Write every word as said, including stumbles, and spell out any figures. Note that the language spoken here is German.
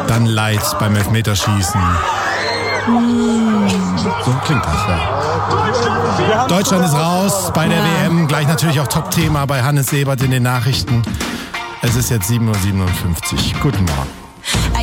dann Leid beim Elfmeterschießen. So klingt das, ja. Deutschland ist raus bei der ja. W M. Gleich natürlich auch Top-Thema bei Hannes Sebert in den Nachrichten. Es ist jetzt sieben Uhr siebenundfünfzig. Guten Morgen.